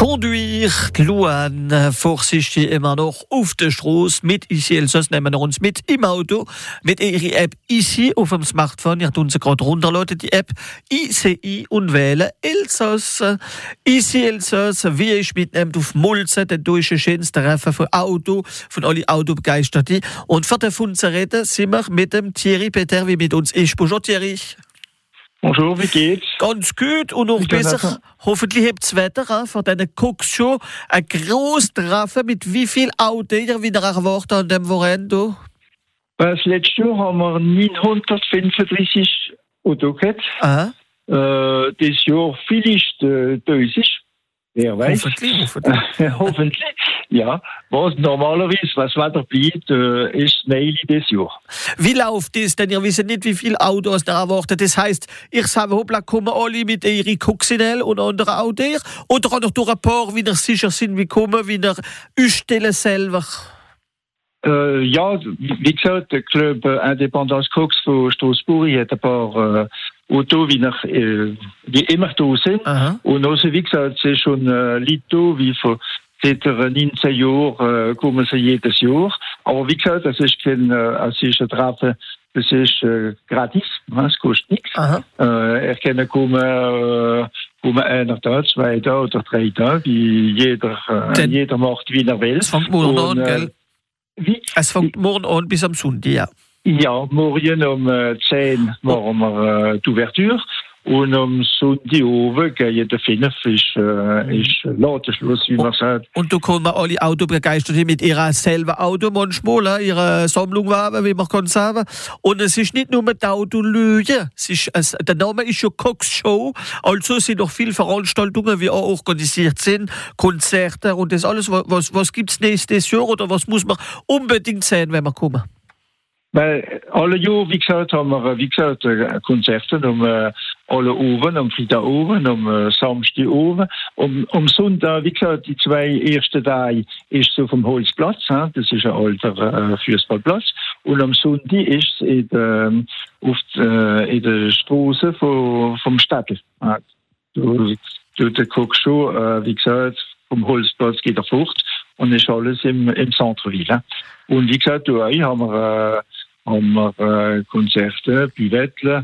Conduire, Luan, vorsichtig immer noch auf der Straße mit ICI Elsass, nehmen wir uns mit im Auto, mit ihrer App ICI auf dem Smartphone. Ihr tun sie gerade runterladen, die App ICI und wählen Elsass. ICI Elsass, wie ich mitnehmt auf Mulzen, den deutschen schönsten Treffen von Auto, von alle Autobegeisterten. Und für davon zu reden, sind wir mit dem Thierry Peter, wie mit uns ist. Bonjour Thierry. Bonjour, wie geht's? Ganz gut und noch besser. Hoffentlich habt ihr das Wetter für diese Cook-Show. Ein grosses Treffen mit wie viel Autos ihr wieder erwartet an dem Wochenende? Das letzte Jahr haben wir 935 Autos gehabt. Aha. Das Jahr vielleicht 1000. Wer weiß. Hoffentlich. Hoffentlich, ja. Was normalerweise, was Wetter bleibt, ist Schnee das Jahr. Wie läuft das denn? Ihr wisst nicht, wie viele Autos ihr erwartet. Das heisst, ich sage, hoppla, kommen alle mit ihren Coccinelle und anderen Autos? Oder auch noch durch ein paar, wie ihr sicher sind, wie kommen, wie ihr ausstellen selber? Ja, wie gesagt, der Club Independance Cox von Straßburg hat ein paar Autos, wie immer da sind. Aha. Und also, wie gesagt, es ist schon Leute da, wie vor seit 19 Jahren kommen sie jedes Jahr. Aber wie gesagt, das ist kein ein Treffen, das ist gratis, es kostet nichts. Er kann kommen einer da, 2 da oder 3 da, wie jeder macht, wie er will. Es fängt morgen an, gell? Wie? Es fängt morgen an bis am Sonntag, ja. Ja, morgen um 10 machen wir die Ouverture. Und am Sonntag oben, der 5 ist Ladenschluss, wie man sagt. Und da kommen alle Autobegeisterte mit ihrer selben Auto manchmal, ihre Sammlung haben, wie man kann sagen. Und es ist nicht nur mit Autolüge. Der Name ist ja Cox Show. Also sind noch viele Veranstaltungen, die auch organisiert sind, Konzerte und das alles. Was gibt's nächstes Jahr oder was muss man unbedingt sehen, wenn wir kommen? Weil alle Jahr, wie gesagt, haben wir Konzerte alle oben, am Freitag oben, am Samstag oben. Am Sonntag, wie gesagt, die 2 ersten Tage ist so vom Holzplatz, das ist ein alter Fußballplatz. Und am Sonntag ist es in der Straße vom Stadel. Der Cook Show, wie gesagt, vom Holzplatz geht er fort und ist alles im Centre-Ville. Und wie gesagt, da haben wir Konzerte, Pivettle,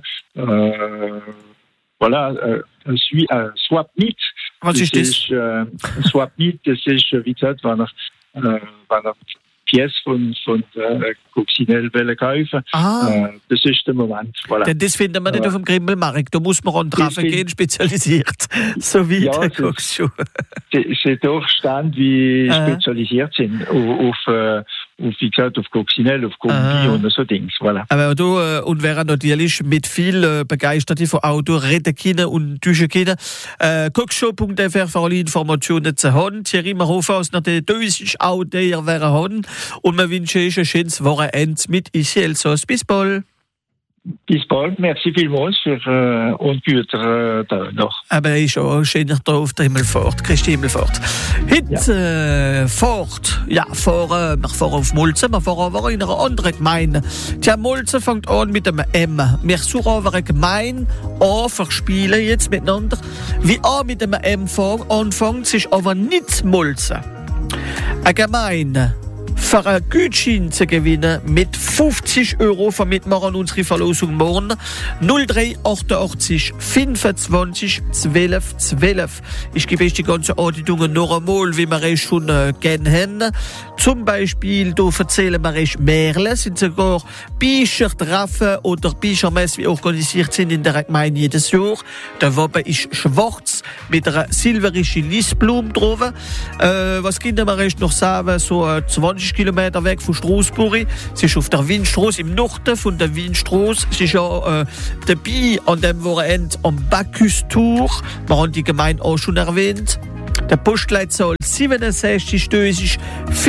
Swap Meet. Was ist das? Swap Meet, das ist, wie gesagt, wenn er Pièce von Coccinelle kaufen. Das ist der Moment. Voilà. Denn das finden wir nicht auf dem Grimmelmarkt. Da muss man an Treffen gehen, spezialisiert. So wie der Cox-Show. C'est doch Stand, wie spezialisiert sind auf wie gesagt, auf Coccinelle, auf Kombi und so Dings. Voilà. Aber du, und wer natürlich mit viel Begeisterten von Auto reden können und duschen können. Coxshow.fr für alle Informationen zu haben. Thierry, wir hoffen, dass noch die 1000 Autos hier haben. Und wir wünschen euch ein schönes Wochenende mit ICI Elsass. Bis bald. Bis bald. Merci vielmals für und guter Tag noch. Aber ist auch ein schöner Tag auf der Himmelfahrt, Christi Himmelfahrt. Heute Fahrt. Ja, wir fahren auf Mulzen, wir fahren aber in einer anderen Gemeinde. Tja, Mulzen fängt an mit dem M. Wir suchen aber eine Gemeinde an, verspielen jetzt miteinander. Wie auch mit dem M anfängt, ist aber nicht Mulzen. Eine Gemeinde für einen Gutschein zu gewinnen mit 50 € für Mitmachen unsere Verlosung morgen. 0388 25 12 12. Ich gebe euch die ganzen Andeutungen noch einmal, wie wir es schon gerne haben. Zum Beispiel, da erzählen wir euch Märle, sind sogar Bischertreffen oder Bischermesse, wie organisiert sind in der Gemeinde jedes Jahr. Der Wappen ist schwarz mit einer silberischen Listblume drauf. Was können wir euch noch sagen? So 20 Kilometer weg von Straßburg. Es ist auf der Windstraße, im Norden von der Windstraße. Es ist ja dabei an dem Wochenende am Bacchus-Tour. Wir haben die Gemeinde auch schon erwähnt. Der Postleitzahl 67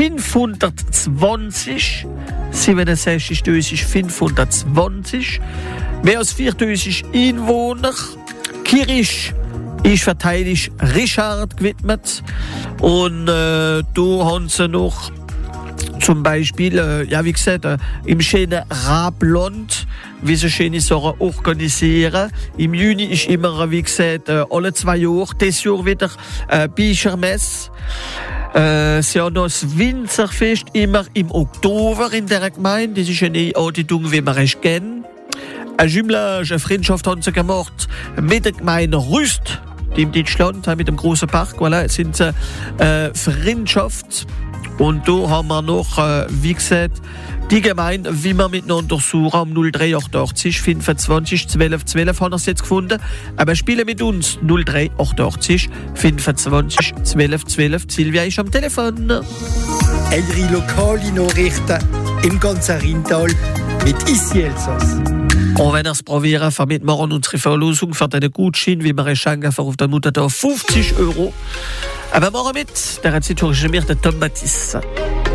520. 67 520. Mehr als 4000 Einwohner. Kirche ist verteidigt Richard gewidmet. Und da haben sie noch Zum Beispiel, ja, wie gesagt, im schönen Rablond, wie sie schöne Sachen organisieren. Im Juni ist immer, wie gesagt, alle 2 Jahre, dieses Jahr wieder Büchermesse. Sie haben noch das Winzerfest immer im Oktober in der Gemeinde. Das ist eine Andichtung, wie man es kennt. Eine Jumelage, eine Freundschaft haben sie gemacht mit der Gemeinde Rüst, die in Deutschland, mit dem großen Park. Voilà, sind sie Freundschaft. Und da haben wir noch, wie gesagt, die Gemeinde, wie wir miteinander suchen, um 0388 25 12 12 haben wir es jetzt gefunden. Aber spielen mit uns 0388 25 12 12. Silvia ist am Telefon. Eure lokale Nachrichten im ganzen Rheintal mit Issi Elsass. Und wenn ihr es probieren, vermitteln wir unsere Verlosung für den Gutschein, wie wir es schenken, für auf den Muttertag 50 €. Aber machen wir mit, der hat sich schon mir der Tom Baptiste.